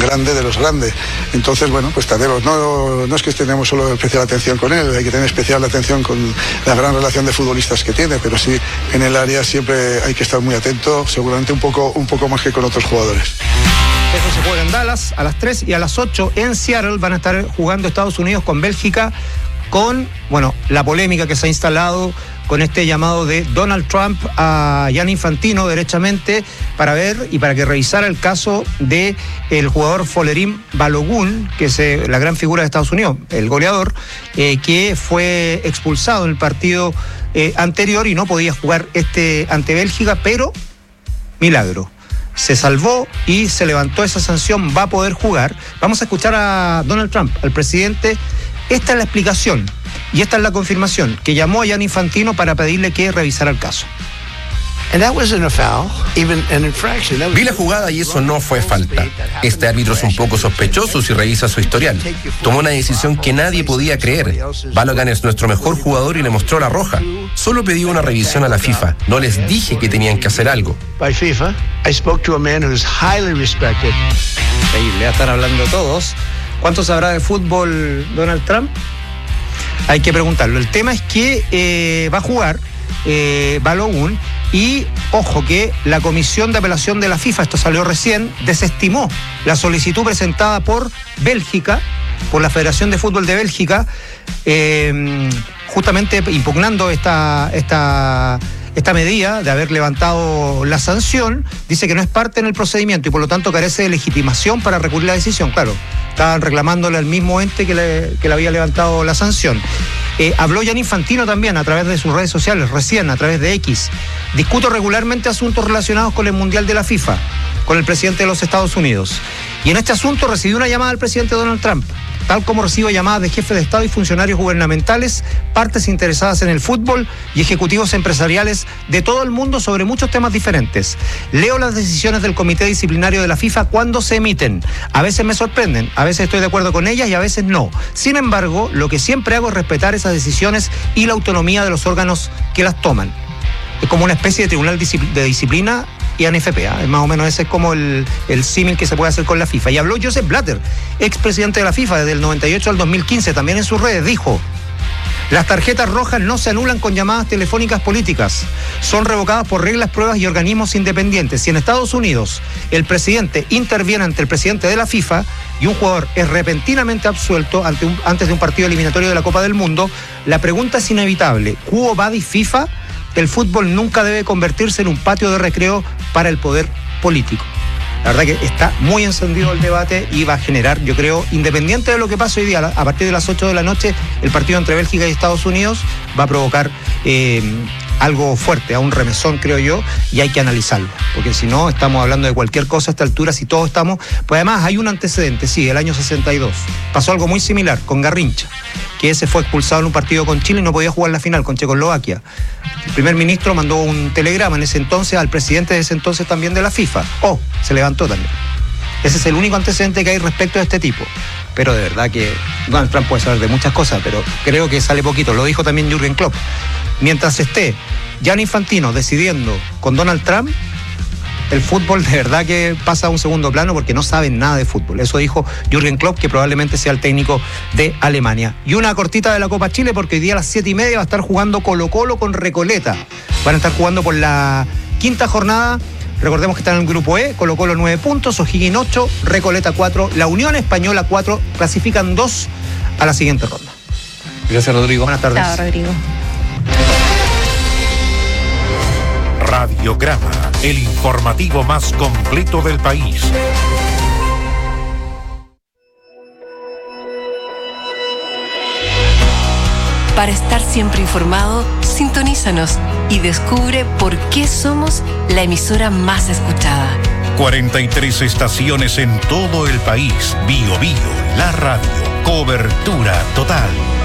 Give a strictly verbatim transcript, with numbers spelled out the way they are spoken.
grande de los grandes. Entonces, bueno, pues Tadeo, no, no es que tenemos solo especial atención con él, hay que tener especial atención con la gran relación de futbolistas que tiene, pero sí, en el área siempre hay que estar muy atento, seguramente un poco, un poco más que con otros jugadores. Eso se juega en Dallas a las tres y a las ocho en Seattle van a estar jugando Estados Unidos con Bélgica, con, bueno, la polémica que se ha instalado con este llamado de Donald Trump a Gianni Infantino derechamente para ver y para que revisara el caso de el jugador Folarin Balogun, que es eh, la gran figura de Estados Unidos, el goleador, eh, que fue expulsado en el partido eh, anterior y no podía jugar este ante Bélgica, pero milagro. Se salvó y se levantó esa sanción, va a poder jugar. Vamos a escuchar a Donald Trump, al presidente. Esta es la explicación y esta es la confirmación, que llamó a Gianni Infantino para pedirle que revisara el caso. Vi la jugada y eso no fue falta. Este árbitro es un poco sospechoso si revisa su historial. Tomó una decisión que nadie podía creer. Balogun es nuestro mejor jugador y le mostró la roja. Solo pedí una revisión a la FIFA. No les dije que tenían que hacer algo. Increíble, ya están hablando todos. ¿Cuánto sabrá de fútbol Donald Trump? Hay que preguntarlo. El tema es que eh, va a jugar eh, Balogun y, ojo, que la Comisión de Apelación de la FIFA, esto salió recién, desestimó la solicitud presentada por Bélgica, por la Federación de Fútbol de Bélgica, eh, justamente impugnando esta... esta Esta medida de haber levantado la sanción, dice que no es parte en el procedimiento y por lo tanto carece de legitimación para recurrir la decisión. Claro, estaban reclamándole al mismo ente que le, que le había levantado la sanción. Eh, habló Gianni Infantino también a través de sus redes sociales, recién a través de X. Discuto regularmente asuntos relacionados con el Mundial de la FIFA, con el presidente de los Estados Unidos. Y en este asunto recibí una llamada del presidente Donald Trump, tal como recibo llamadas de jefes de Estado y funcionarios gubernamentales, partes interesadas en el fútbol y ejecutivos empresariales de todo el mundo sobre muchos temas diferentes. Leo las decisiones del Comité Disciplinario de la FIFA cuando se emiten. A veces me sorprenden, a veces estoy de acuerdo con ellas y a veces no. Sin embargo, lo que siempre hago es respetar esas decisiones y la autonomía de los órganos que las toman. Es como una especie de tribunal de disciplina y N F P, ¿eh? Más o menos ese es como el, el símil que se puede hacer con la FIFA. Y habló Joseph Blatter, expresidente de la FIFA desde el noventa y ocho al dos mil quince, también en sus redes, dijo: las tarjetas rojas no se anulan con llamadas telefónicas políticas, son revocadas por reglas, pruebas y organismos independientes. Si en Estados Unidos el presidente interviene ante el presidente de la FIFA y un jugador es repentinamente absuelto ante un, antes de un partido eliminatorio de la Copa del Mundo, la pregunta es inevitable: ¿Quo vadis FIFA? El fútbol nunca debe convertirse en un patio de recreo para el poder político. La verdad que está muy encendido el debate y va a generar, yo creo, independiente de lo que pase hoy día, a partir de las ocho de la noche, el partido entre Bélgica y Estados Unidos va a provocar eh, algo fuerte, a un remesón, creo yo, y hay que analizarlo, porque si no, estamos hablando de cualquier cosa a esta altura, si todos estamos... Pues además hay un antecedente, sí, el año sesenta y dos, pasó algo muy similar con Garrincha, que ese fue expulsado en un partido con Chile y no podía jugar la final con Checoslovaquia. El primer ministro mandó un telegrama en ese entonces al presidente de ese entonces también de la FIFA. Oh, se levantó también. Ese es el único antecedente que hay respecto a este tipo. Pero de verdad que Donald Trump puede saber de muchas cosas, pero creo que sale poquito. Lo dijo también Jürgen Klopp. Mientras esté Gianni Infantino decidiendo con Donald Trump, el fútbol de verdad que pasa a un segundo plano porque no saben nada de fútbol. Eso dijo Jürgen Klopp, que probablemente sea el técnico de Alemania. Y una cortita de la Copa Chile, porque hoy día a las siete y media va a estar jugando Colo-Colo con Recoleta. Van a estar jugando por la quinta jornada. Recordemos que están en el grupo E, Colo-Colo nueve puntos, O'Higgins ocho, Recoleta cuatro, la Unión Española cuatro, clasifican dos a la siguiente ronda. Gracias, Rodrigo. Buenas tardes. Chao, Rodrigo. Radiograma, el informativo más completo del país. Para estar siempre informado, sintonízanos y descubre por qué somos la emisora más escuchada. cuarenta y tres estaciones en todo el país. Bio Bio, la radio. Cobertura total.